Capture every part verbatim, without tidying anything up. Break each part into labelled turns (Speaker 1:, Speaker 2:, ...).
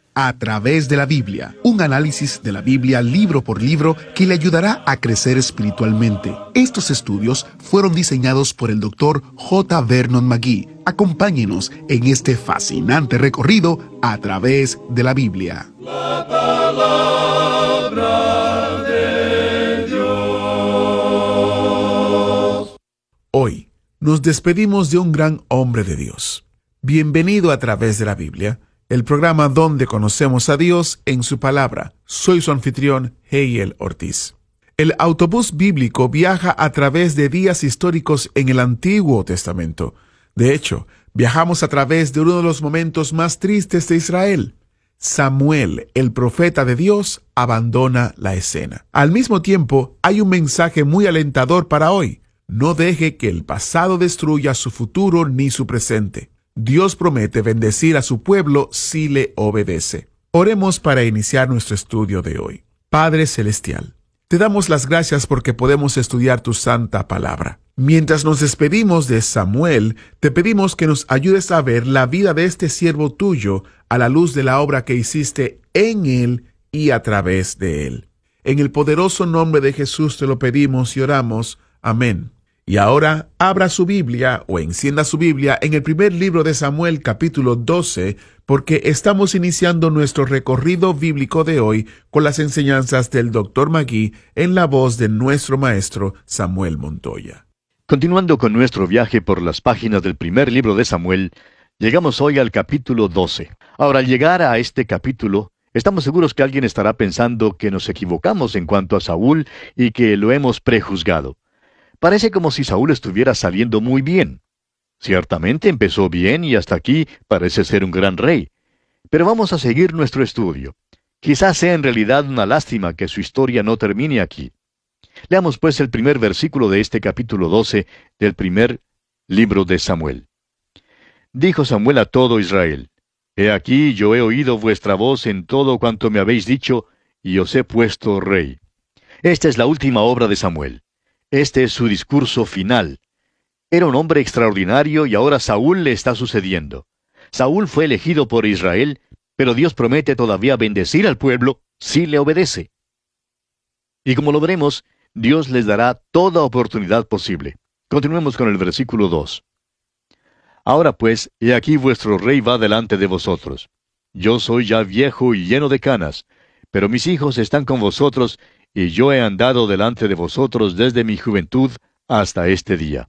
Speaker 1: A través de la Biblia, un análisis de la Biblia libro por libro que le ayudará a crecer espiritualmente. Estos estudios fueron diseñados por el doctor J. Vernon McGee. Acompáñenos en este fascinante recorrido a través de la Biblia.
Speaker 2: La palabra de Dios.
Speaker 1: Hoy nos despedimos de un gran hombre de Dios. Bienvenido a través de la Biblia, el programa donde conocemos a Dios en su palabra. Soy su anfitrión, Heiel Ortiz. El autobús bíblico viaja a través de días históricos en el Antiguo Testamento. De hecho, viajamos a través de uno de los momentos más tristes de Israel. Samuel, el profeta de Dios, abandona la escena. Al mismo tiempo, hay un mensaje muy alentador para hoy. No deje que el pasado destruya su futuro ni su presente. Dios promete bendecir a su pueblo si le obedece. Oremos para iniciar nuestro estudio de hoy. Padre Celestial, te damos las gracias porque podemos estudiar tu santa palabra. Mientras nos despedimos de Samuel, te pedimos que nos ayudes a ver la vida de este siervo tuyo a la luz de la obra que hiciste en él y a través de él. En el poderoso nombre de Jesús te lo pedimos y oramos. Amén. Y ahora, abra su Biblia o encienda su Biblia en el primer libro de Samuel, capítulo doce, porque estamos iniciando nuestro recorrido bíblico de hoy con las enseñanzas del doctor McGee en la voz de nuestro maestro Samuel Montoya.
Speaker 3: Continuando con nuestro viaje por las páginas del primer libro de Samuel, llegamos hoy al capítulo doce. Ahora, al llegar a este capítulo, estamos seguros que alguien estará pensando que nos equivocamos en cuanto a Saúl y que lo hemos prejuzgado. Parece como si Saúl estuviera saliendo muy bien. Ciertamente empezó bien y hasta aquí parece ser un gran rey. Pero vamos a seguir nuestro estudio. Quizás sea en realidad una lástima que su historia no termine aquí. Leamos pues el primer versículo de este capítulo doce del primer libro de Samuel. Dijo Samuel a todo Israel: He aquí yo he oído vuestra voz en todo cuanto me habéis dicho, y os he puesto rey. Esta es la última obra de Samuel. Este es su discurso final. Era un hombre extraordinario y ahora Saúl le está sucediendo. Saúl fue elegido por Israel, pero Dios promete todavía bendecir al pueblo si le obedece. Y como lo veremos, Dios les dará toda oportunidad posible. Continuemos con el versículo dos. Ahora pues, he aquí vuestro rey va delante de vosotros. Yo soy ya viejo y lleno de canas, pero mis hijos están con vosotros, y yo he andado delante de vosotros desde mi juventud hasta este día.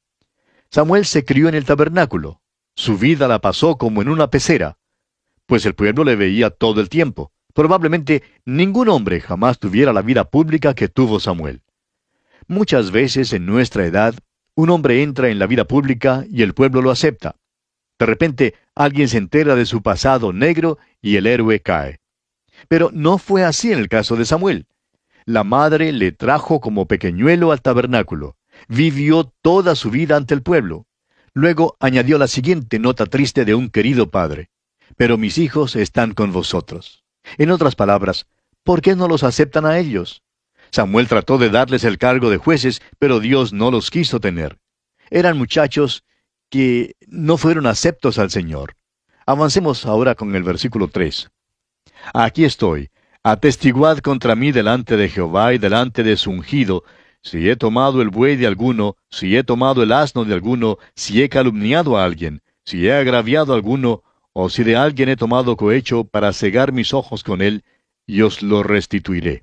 Speaker 3: Samuel se crió en el tabernáculo. Su vida la pasó como en una pecera, pues el pueblo le veía todo el tiempo. Probablemente ningún hombre jamás tuviera la vida pública que tuvo Samuel. Muchas veces en nuestra edad, un hombre entra en la vida pública y el pueblo lo acepta. De repente, alguien se entera de su pasado negro y el héroe cae. Pero no fue así en el caso de Samuel. La madre le trajo como pequeñuelo al tabernáculo. Vivió toda su vida ante el pueblo. Luego añadió la siguiente nota triste de un querido padre: Pero mis hijos están con vosotros. En otras palabras, ¿por qué no los aceptan a ellos? Samuel trató de darles el cargo de jueces, pero Dios no los quiso tener. Eran muchachos que no fueron aceptos al Señor. Avancemos ahora con el versículo tres. Aquí estoy. Atestiguad contra mí delante de Jehová y delante de su ungido, si he tomado el buey de alguno, si he tomado el asno de alguno, si he calumniado a alguien, si he agraviado a alguno, o si de alguien he tomado cohecho para cegar mis ojos con él, y os lo restituiré.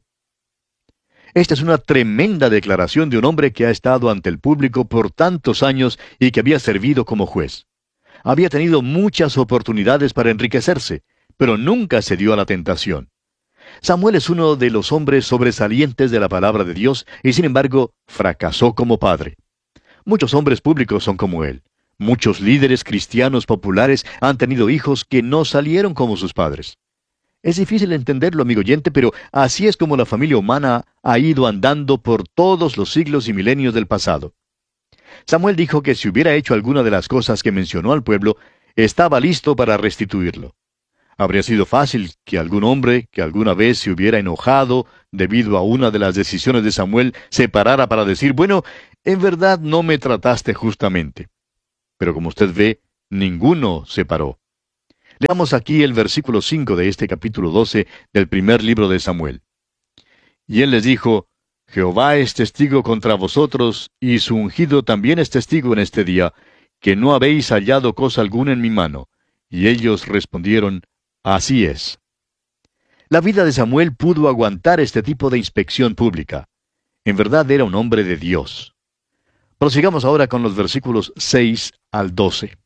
Speaker 3: Esta es una tremenda declaración de un hombre que ha estado ante el público por tantos años y que había servido como juez. Había tenido muchas oportunidades para enriquecerse, pero nunca se dio a la tentación. Samuel es uno de los hombres sobresalientes de la palabra de Dios y sin embargo fracasó como padre. Muchos hombres públicos son como él. Muchos líderes cristianos populares han tenido hijos que no salieron como sus padres. Es difícil entenderlo, amigo oyente, pero así es como la familia humana ha ido andando por todos los siglos y milenios del pasado. Samuel dijo que si hubiera hecho alguna de las cosas que mencionó al pueblo, estaba listo para restituirlo. Habría sido fácil que algún hombre que alguna vez se hubiera enojado debido a una de las decisiones de Samuel se parara para decir: bueno, en verdad no me trataste justamente. Pero como usted ve, ninguno se paró. Leamos aquí el versículo cinco de este capítulo doce del primer libro de Samuel. Y él les dijo, Jehová es testigo contra vosotros, y su ungido también es testigo en este día, que no habéis hallado cosa alguna en mi mano. Y ellos respondieron, así es. La vida de Samuel pudo aguantar este tipo de inspección pública. En verdad era un hombre de Dios. Prosigamos ahora con los versículos seis al doce.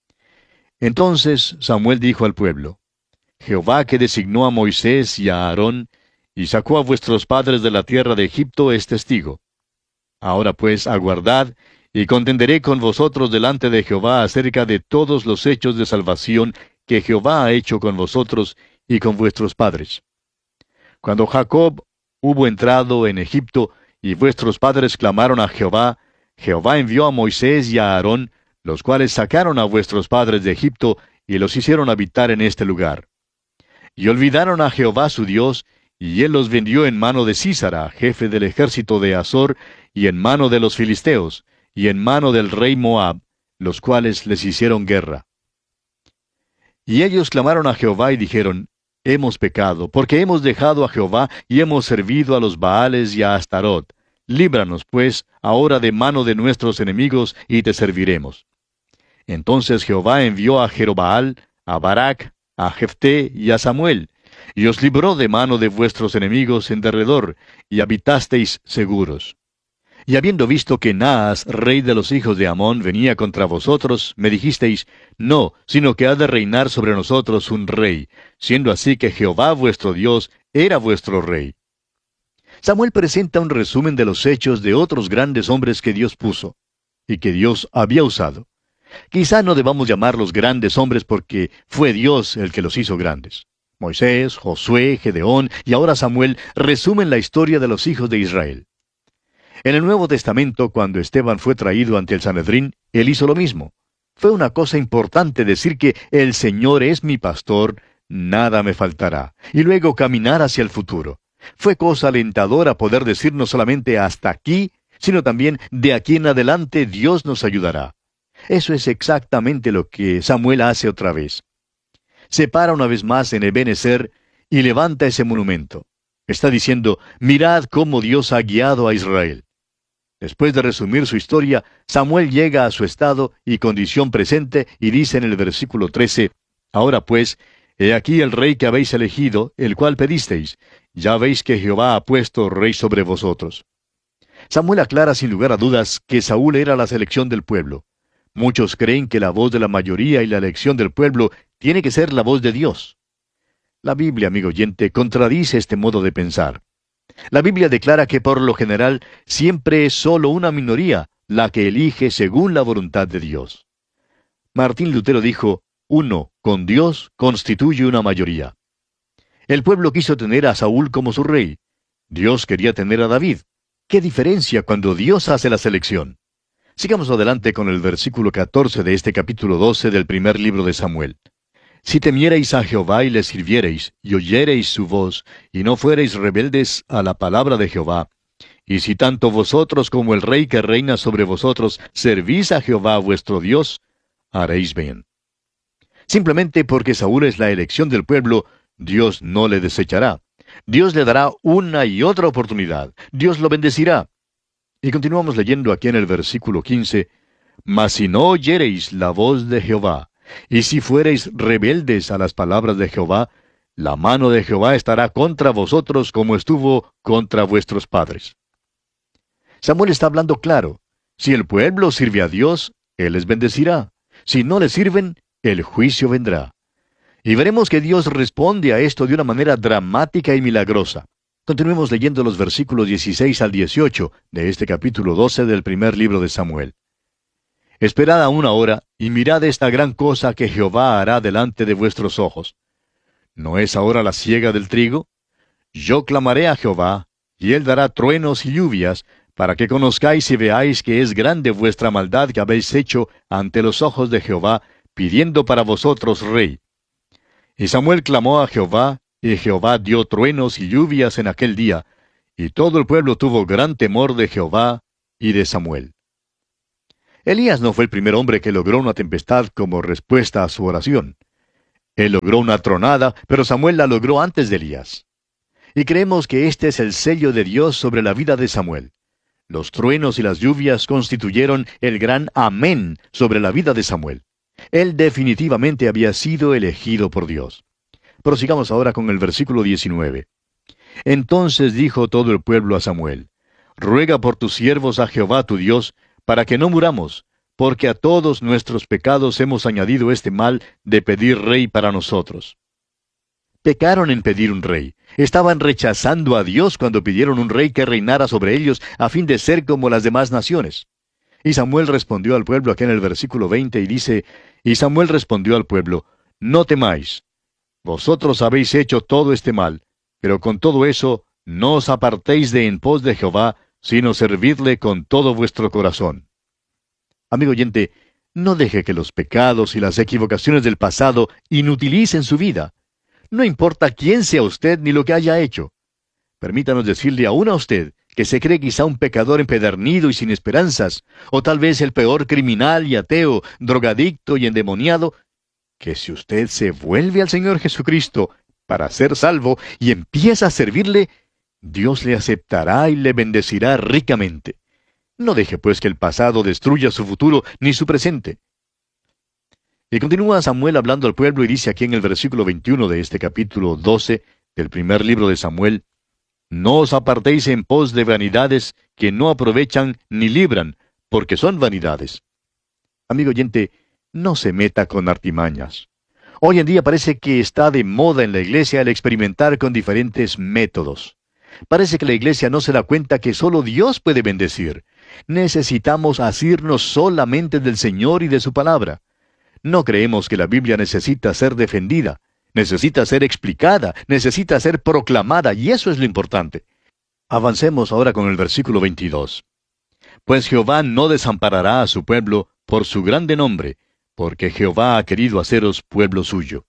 Speaker 3: Entonces Samuel dijo al pueblo, Jehová que designó a Moisés y a Aarón, y sacó a vuestros padres de la tierra de Egipto, es testigo. Ahora pues aguardad, y contenderé con vosotros delante de Jehová acerca de todos los hechos de salvación que Jehová ha hecho con vosotros y con vuestros padres. Cuando Jacob hubo entrado en Egipto, y vuestros padres clamaron a Jehová, Jehová envió a Moisés y a Aarón, los cuales sacaron a vuestros padres de Egipto, y los hicieron habitar en este lugar. Y olvidaron a Jehová su Dios, y él los vendió en mano de Sísara, jefe del ejército de Azor, y en mano de los filisteos, y en mano del rey Moab, los cuales les hicieron guerra. Y ellos clamaron a Jehová y dijeron, Hemos pecado, porque hemos dejado a Jehová y hemos servido a los Baales y a Astarot. Líbranos, pues, ahora de mano de nuestros enemigos, y te serviremos. Entonces Jehová envió a Jerobaal, a Barak, a Jefté y a Samuel, y os libró de mano de vuestros enemigos en derredor, y habitasteis seguros. Y habiendo visto que Naas, rey de los hijos de Amón, venía contra vosotros, me dijisteis, no, sino que ha de reinar sobre nosotros un rey, siendo así que Jehová vuestro Dios era vuestro rey. Samuel presenta un resumen de los hechos de otros grandes hombres que Dios puso, y que Dios había usado. Quizá no debamos llamarlos grandes hombres porque fue Dios el que los hizo grandes. Moisés, Josué, Gedeón y ahora Samuel resumen la historia de los hijos de Israel. En el Nuevo Testamento, cuando Esteban fue traído ante el Sanedrín, él hizo lo mismo. Fue una cosa importante decir que el Señor es mi pastor, nada me faltará, y luego caminar hacia el futuro. Fue cosa alentadora poder decir no solamente hasta aquí, sino también de aquí en adelante Dios nos ayudará. Eso es exactamente lo que Samuel hace otra vez. Se para una vez más en Ebenezer y levanta ese monumento. Está diciendo, mirad cómo Dios ha guiado a Israel. Después de resumir su historia, Samuel llega a su estado y condición presente y dice en el versículo trece, Ahora pues, he aquí el rey que habéis elegido, el cual pedisteis. Ya veis que Jehová ha puesto rey sobre vosotros. Samuel aclara sin lugar a dudas que Saúl era la selección del pueblo. Muchos creen que la voz de la mayoría y la elección del pueblo tiene que ser la voz de Dios. La Biblia, amigo oyente, contradice este modo de pensar. La Biblia declara que por lo general siempre es solo una minoría la que elige según la voluntad de Dios. Martín Lutero dijo, uno, con Dios, constituye una mayoría. El pueblo quiso tener a Saúl como su rey. Dios quería tener a David. ¿Qué diferencia cuando Dios hace la selección? Sigamos adelante con el versículo catorce de este capítulo doce del primer libro de Samuel. Si temiereis a Jehová y le sirviereis, y oyereis su voz, y no fuereis rebeldes a la palabra de Jehová, y si tanto vosotros como el rey que reina sobre vosotros servís a Jehová vuestro Dios, haréis bien. Simplemente porque Saúl es la elección del pueblo, Dios no le desechará. Dios le dará una y otra oportunidad. Dios lo bendecirá. Y continuamos leyendo aquí en el versículo quince, Mas si no oyereis la voz de Jehová, y si fuereis rebeldes a las palabras de Jehová, la mano de Jehová estará contra vosotros como estuvo contra vuestros padres. Samuel está hablando claro. Si el pueblo sirve a Dios, Él les bendecirá. Si no le sirven, el juicio vendrá. Y veremos que Dios responde a esto de una manera dramática y milagrosa. Continuemos leyendo los versículos dieciséis al dieciocho de este capítulo doce del primer libro de Samuel. Esperad aún ahora, y mirad esta gran cosa que Jehová hará delante de vuestros ojos. ¿No es ahora la siega del trigo? Yo clamaré a Jehová, y él dará truenos y lluvias, para que conozcáis y veáis que es grande vuestra maldad que habéis hecho ante los ojos de Jehová, pidiendo para vosotros rey. Y Samuel clamó a Jehová, y Jehová dio truenos y lluvias en aquel día, y todo el pueblo tuvo gran temor de Jehová y de Samuel. Elías no fue el primer hombre que logró una tempestad como respuesta a su oración. Él logró una tronada, pero Samuel la logró antes de Elías. Y creemos que este es el sello de Dios sobre la vida de Samuel. Los truenos y las lluvias constituyeron el gran amén sobre la vida de Samuel. Él definitivamente había sido elegido por Dios. Prosigamos ahora con el versículo diecinueve. Entonces dijo todo el pueblo a Samuel: Ruega por tus siervos a Jehová tu Dios, para que no muramos, porque a todos nuestros pecados hemos añadido este mal de pedir rey para nosotros. Pecaron en pedir un rey. Estaban rechazando a Dios cuando pidieron un rey que reinara sobre ellos a fin de ser como las demás naciones. Y Samuel respondió al pueblo aquí en el versículo veinte y dice, Y Samuel respondió al pueblo, No temáis. Vosotros habéis hecho todo este mal, pero con todo eso no os apartéis de en pos de Jehová, sino servidle con todo vuestro corazón. Amigo oyente, no deje que los pecados y las equivocaciones del pasado inutilicen su vida. No importa quién sea usted ni lo que haya hecho. Permítanos decirle aún a usted, que se cree quizá un pecador empedernido y sin esperanzas, o tal vez el peor criminal y ateo, drogadicto y endemoniado, que si usted se vuelve al Señor Jesucristo para ser salvo y empieza a servirle, Dios le aceptará y le bendecirá ricamente. No deje pues que el pasado destruya su futuro ni su presente. Y continúa Samuel hablando al pueblo y dice aquí en el versículo veintiuno de este capítulo doce del primer libro de Samuel, No os apartéis en pos de vanidades que no aprovechan ni libran, porque son vanidades. Amigo oyente, no se meta con artimañas. Hoy en día parece que está de moda en la iglesia el experimentar con diferentes métodos. Parece que la iglesia no se da cuenta que solo Dios puede bendecir. Necesitamos asirnos solamente del Señor y de su palabra. No creemos que la Biblia necesita ser defendida, necesita ser explicada, necesita ser proclamada, y eso es lo importante. Avancemos ahora con el versículo veintidós. Pues Jehová no desamparará a su pueblo por su grande nombre, porque Jehová ha querido haceros pueblo suyo.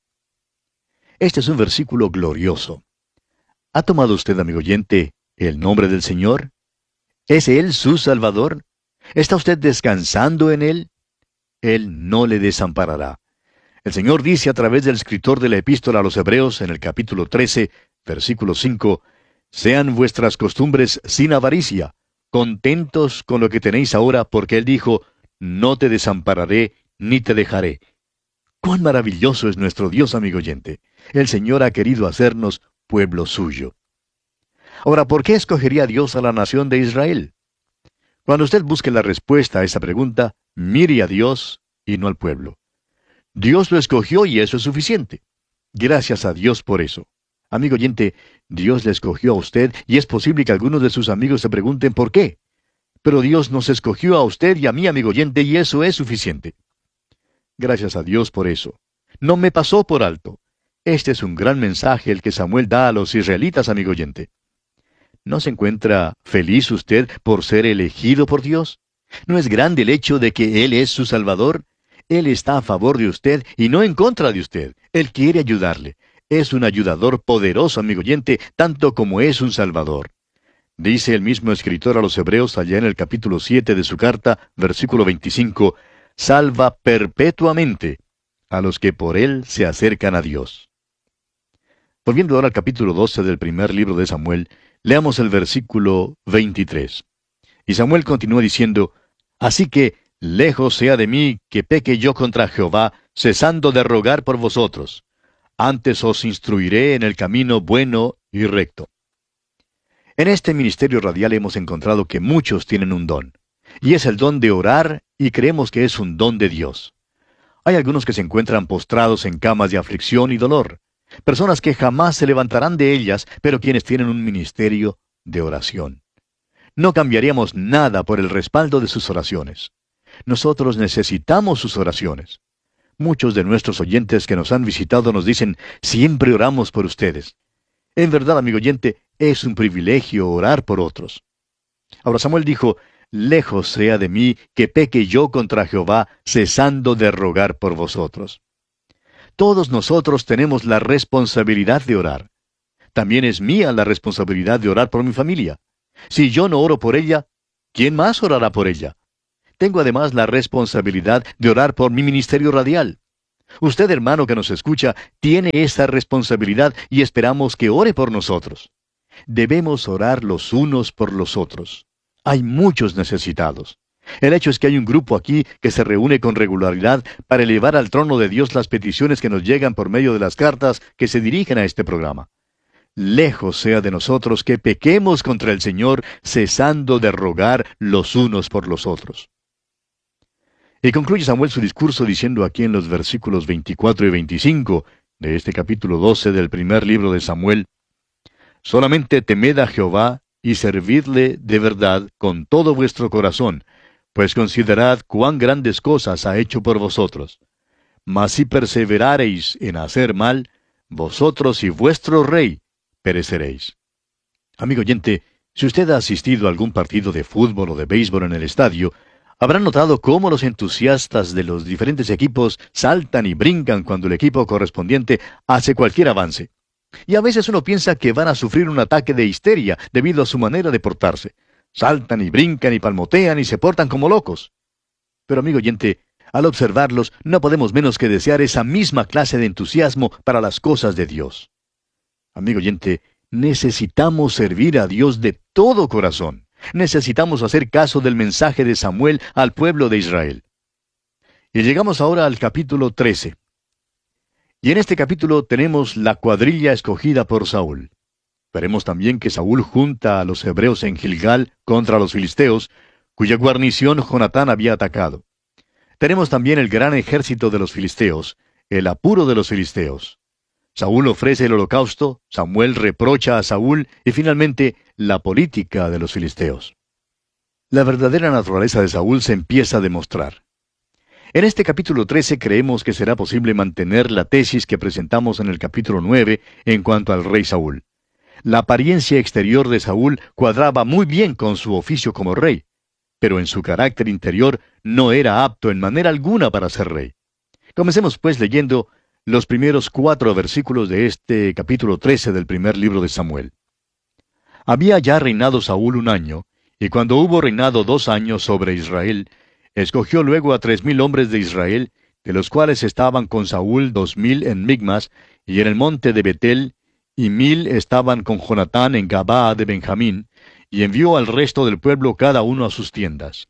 Speaker 3: Este es un versículo glorioso. ¿Ha tomado usted, amigo oyente, el nombre del Señor? ¿Es Él su Salvador? ¿Está usted descansando en Él? Él no le desamparará. El Señor dice a través del escritor de la epístola a los Hebreos en el capítulo trece, versículo cinco, Sean vuestras costumbres sin avaricia, contentos con lo que tenéis ahora, porque Él dijo, No te desampararé, ni te dejaré. ¡Cuán maravilloso es nuestro Dios, amigo oyente! El Señor ha querido hacernos pueblo suyo. Ahora, ¿por qué escogería Dios a la nación de Israel? Cuando usted busque la respuesta a esa pregunta, mire a Dios y no al pueblo. Dios lo escogió y eso es suficiente. Gracias a Dios por eso. Amigo oyente, Dios le escogió a usted y es posible que algunos de sus amigos se pregunten por qué. Pero Dios nos escogió a usted y a mí, amigo oyente, y eso es suficiente. Gracias a Dios por eso. No me pasó por alto. Este es un gran mensaje el que Samuel da a los israelitas, amigo oyente. ¿No se encuentra feliz usted por ser elegido por Dios? ¿No es grande el hecho de que Él es su Salvador? Él está a favor de usted y no en contra de usted. Él quiere ayudarle. Es un ayudador poderoso, amigo oyente, tanto como es un Salvador. Dice el mismo escritor a los Hebreos allá en el capítulo siete de su carta, versículo veinticinco, salva perpetuamente a los que por Él se acercan a Dios. Volviendo ahora al capítulo doce del primer libro de Samuel, leamos el versículo veintitrés. Y Samuel continúa diciendo, Así que, lejos sea de mí que peque yo contra Jehová, cesando de rogar por vosotros. Antes os instruiré en el camino bueno y recto. En este ministerio radial hemos encontrado que muchos tienen un don, y es el don de orar, y creemos que es un don de Dios. Hay algunos que se encuentran postrados en camas de aflicción y dolor, personas que jamás se levantarán de ellas, pero quienes tienen un ministerio de oración. No cambiaríamos nada por el respaldo de sus oraciones. Nosotros necesitamos sus oraciones. Muchos de nuestros oyentes que nos han visitado nos dicen, siempre oramos por ustedes. En verdad, amigo oyente, es un privilegio orar por otros. Ahora Samuel dijo, lejos sea de mí que peque yo contra Jehová, cesando de rogar por vosotros. Todos nosotros tenemos la responsabilidad de orar. También es mía la responsabilidad de orar por mi familia. Si yo no oro por ella, ¿quién más orará por ella? Tengo además la responsabilidad de orar por mi ministerio radial. Usted, hermano que nos escucha, tiene esa responsabilidad y esperamos que ore por nosotros. Debemos orar los unos por los otros. Hay muchos necesitados. El hecho es que hay un grupo aquí que se reúne con regularidad para elevar al trono de Dios las peticiones que nos llegan por medio de las cartas que se dirigen a este programa. Lejos sea de nosotros que pequemos contra el Señor, cesando de rogar los unos por los otros. Y concluye Samuel su discurso diciendo aquí en los versículos veinticuatro y veinticinco de este capítulo doce del primer libro de Samuel: Solamente temed a Jehová y servidle de verdad con todo vuestro corazón, pues considerad cuán grandes cosas ha hecho por vosotros. Mas si perseverareis en hacer mal, vosotros y vuestro rey pereceréis. Amigo oyente, si usted ha asistido a algún partido de fútbol o de béisbol en el estadio, habrá notado cómo los entusiastas de los diferentes equipos saltan y brincan cuando el equipo correspondiente hace cualquier avance. Y a veces uno piensa que van a sufrir un ataque de histeria debido a su manera de portarse. Saltan y brincan y palmotean y se portan como locos. Pero amigo oyente, al observarlos no podemos menos que desear esa misma clase de entusiasmo para las cosas de Dios. Amigo oyente, necesitamos servir a Dios de todo corazón. Necesitamos hacer caso del mensaje de Samuel al pueblo de Israel. Y llegamos ahora al capítulo trece. Y en este capítulo tenemos la cuadrilla escogida por Saúl. Veremos también que Saúl junta a los hebreos en Gilgal contra los filisteos, cuya guarnición Jonatán había atacado. Tenemos también el gran ejército de los filisteos, el apuro de los filisteos. Saúl ofrece el holocausto, Samuel reprocha a Saúl y finalmente la política de los filisteos. La verdadera naturaleza de Saúl se empieza a demostrar. En este capítulo trece creemos que será posible mantener la tesis que presentamos en el capítulo nueve en cuanto al rey Saúl. La apariencia exterior de Saúl cuadraba muy bien con su oficio como rey, pero en su carácter interior no era apto en manera alguna para ser rey. Comencemos pues leyendo los primeros cuatro versículos de este capítulo trece del primer libro de Samuel. Había ya reinado Saúl un año, y cuando hubo reinado dos años sobre Israel, escogió luego a tres mil hombres de Israel, de los cuales estaban con Saúl dos mil en Migmas y en el monte de Betel, y mil estaban con Jonatán en Gabaa de Benjamín, y envió al resto del pueblo cada uno a sus tiendas.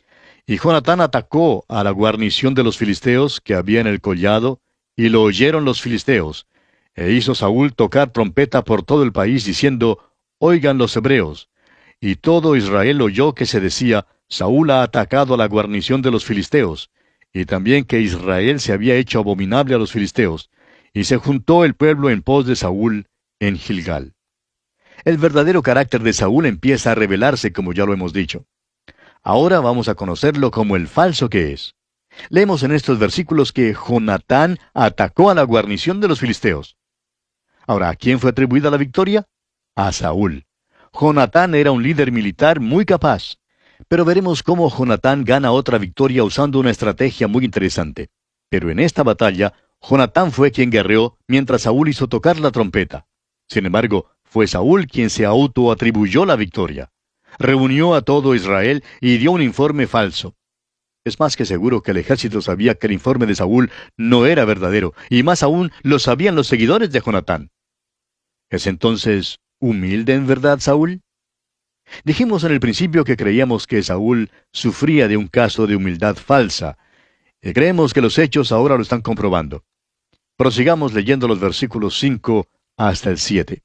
Speaker 3: Y Jonatán atacó a la guarnición de los filisteos que había en el collado, y lo oyeron los filisteos, e hizo Saúl tocar trompeta por todo el país, diciendo: Oigan los hebreos. Y todo Israel oyó que se decía: Saúl ha atacado a la guarnición de los filisteos, y también que Israel se había hecho abominable a los filisteos, y se juntó el pueblo en pos de Saúl en Gilgal. El verdadero carácter de Saúl empieza a revelarse, como ya lo hemos dicho. Ahora vamos a conocerlo como el falso que es. Leemos en estos versículos que Jonatán atacó a la guarnición de los filisteos. Ahora, ¿a quién fue atribuida la victoria? A Saúl. Jonatán era un líder militar muy capaz. Pero veremos cómo Jonatán gana otra victoria usando una estrategia muy interesante. Pero en esta batalla, Jonatán fue quien guerreó, mientras Saúl hizo tocar la trompeta. Sin embargo, fue Saúl quien se autoatribuyó la victoria. Reunió a todo Israel y dio un informe falso. Es más que seguro que el ejército sabía que el informe de Saúl no era verdadero, y más aún lo sabían los seguidores de Jonatán. ¿Es entonces humilde en verdad Saúl? Dijimos en el principio que creíamos que Saúl sufría de un caso de humildad falsa, y creemos que los hechos ahora lo están comprobando. Prosigamos leyendo los versículos cinco hasta el siete.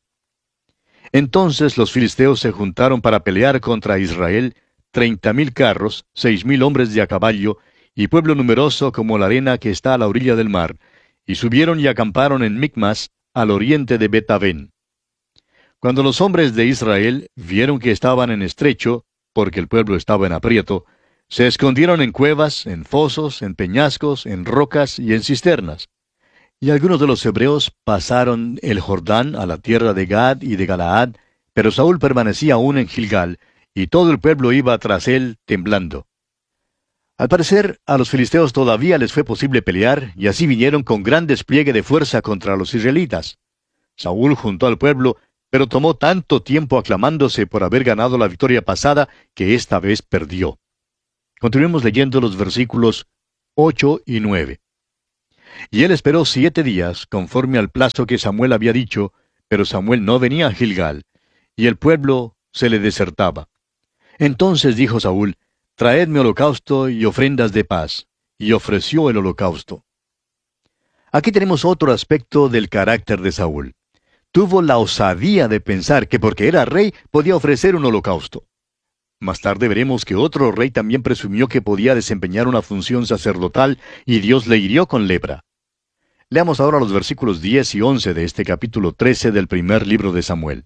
Speaker 3: Entonces los filisteos se juntaron para pelear contra Israel, treinta mil carros, seis mil hombres de a caballo, y pueblo numeroso como la arena que está a la orilla del mar, y subieron y acamparon en Micmas, al oriente de Bet-Aven. Cuando los hombres de Israel vieron que estaban en estrecho, porque el pueblo estaba en aprieto, se escondieron en cuevas, en fosos, en peñascos, en rocas y en cisternas. Y algunos de los hebreos pasaron el Jordán a la tierra de Gad y de Galaad, pero Saúl permanecía aún en Gilgal, y todo el pueblo iba tras él temblando. Al parecer, a los filisteos todavía les fue posible pelear, y así vinieron con gran despliegue de fuerza contra los israelitas. Saúl juntó al pueblo, pero tomó tanto tiempo aclamándose por haber ganado la victoria pasada, que esta vez perdió. Continuemos leyendo los versículos ocho y nueve. Y él esperó siete días, conforme al plazo que Samuel había dicho, pero Samuel no venía a Gilgal, y el pueblo se le desertaba. Entonces dijo Saúl, traedme holocausto y ofrendas de paz, y ofreció el holocausto. Aquí tenemos otro aspecto del carácter de Saúl. Tuvo la osadía de pensar que porque era rey podía ofrecer un holocausto. Más tarde veremos que otro rey también presumió que podía desempeñar una función sacerdotal y Dios le hirió con lepra. Leamos ahora los versículos diez y once de este capítulo trece del primer libro de Samuel.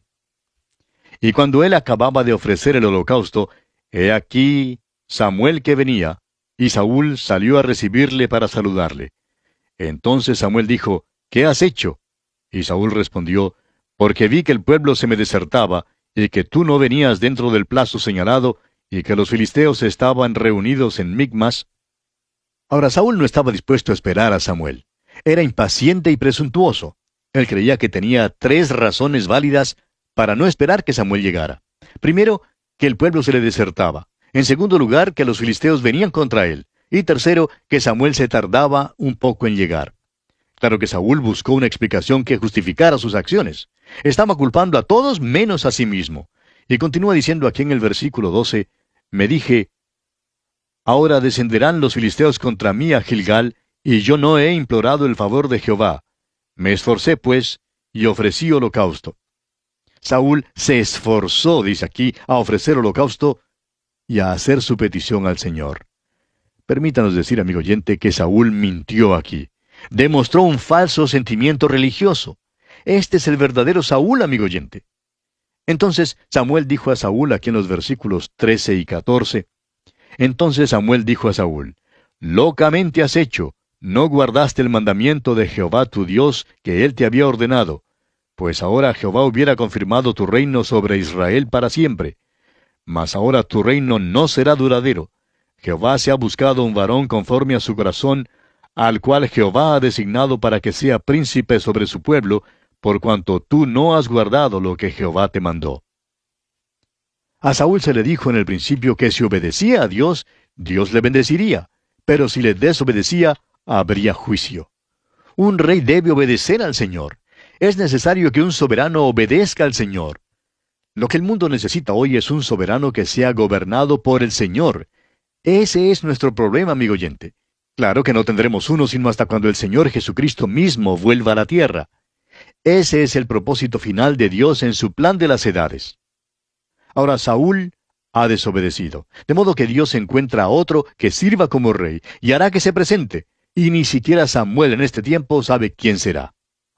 Speaker 3: Y cuando él acababa de ofrecer el holocausto, he aquí Samuel que venía, y Saúl salió a recibirle para saludarle. Entonces Samuel dijo, ¿qué has hecho? Y Saúl respondió, porque vi que el pueblo se me desertaba, y que tú no venías dentro del plazo señalado, y que los filisteos estaban reunidos en Micmas. Ahora Saúl no estaba dispuesto a esperar a Samuel. Era impaciente y presuntuoso. Él creía que tenía tres razones válidas para no esperar que Samuel llegara. Primero, que el pueblo se le desertaba. En segundo lugar, que los filisteos venían contra él. Y tercero, que Samuel se tardaba un poco en llegar. Claro que Saúl buscó una explicación que justificara sus acciones. Estaba culpando a todos menos a sí mismo. Y continúa diciendo aquí en el versículo doce, me dije, ahora descenderán los filisteos contra mí a Gilgal, y yo no he implorado el favor de Jehová. Me esforcé, pues, y ofrecí holocausto. Saúl se esforzó, dice aquí, a ofrecer holocausto y a hacer su petición al Señor. Permítanos decir, amigo oyente, que Saúl mintió aquí. Demostró un falso sentimiento religioso. Este es el verdadero Saúl, amigo oyente. Entonces Samuel dijo a Saúl, aquí en los versículos trece y catorce, entonces Samuel dijo a Saúl, locamente has hecho, no guardaste el mandamiento de Jehová tu Dios que él te había ordenado, pues ahora Jehová hubiera confirmado tu reino sobre Israel para siempre. Mas ahora tu reino no será duradero. Jehová se ha buscado un varón conforme a su corazón, al cual Jehová ha designado para que sea príncipe sobre su pueblo, por cuanto tú no has guardado lo que Jehová te mandó. A Saúl se le dijo en el principio que si obedecía a Dios, Dios le bendeciría, pero si le desobedecía, habría juicio. Un rey debe obedecer al Señor. Es necesario que un soberano obedezca al Señor. Lo que el mundo necesita hoy es un soberano que sea gobernado por el Señor. Ese es nuestro problema, amigo oyente. Claro que no tendremos uno sino hasta cuando el Señor Jesucristo mismo vuelva a la tierra. Ese es el propósito final de Dios en su plan de las edades. Ahora Saúl ha desobedecido, de modo que Dios encuentra a otro que sirva como rey y hará que se presente, y ni siquiera Samuel en este tiempo sabe quién será.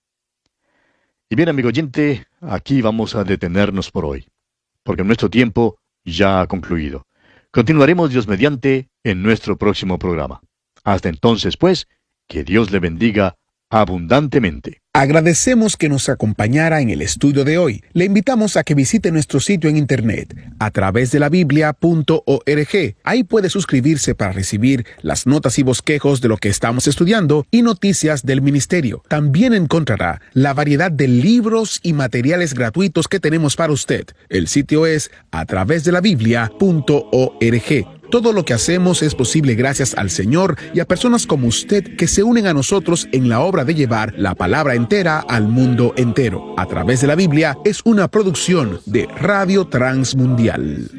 Speaker 3: Y bien, amigo oyente, aquí vamos a detenernos por hoy, porque nuestro tiempo ya ha concluido. Continuaremos, Dios mediante, en nuestro próximo programa. Hasta entonces, pues, que Dios le bendiga abundantemente.
Speaker 1: Agradecemos que nos acompañara en el estudio de hoy. Le invitamos a que visite nuestro sitio en internet a través de la biblia punto org. Ahí puede suscribirse para recibir las notas y bosquejos de lo que estamos estudiando y noticias del ministerio. También encontrará la variedad de libros y materiales gratuitos que tenemos para usted. El sitio es a través de la biblia punto org. Todo lo que hacemos es posible gracias al Señor y a personas como usted que se unen a nosotros en la obra de llevar la palabra entera al mundo entero. A través de la Biblia es una producción de Radio Transmundial.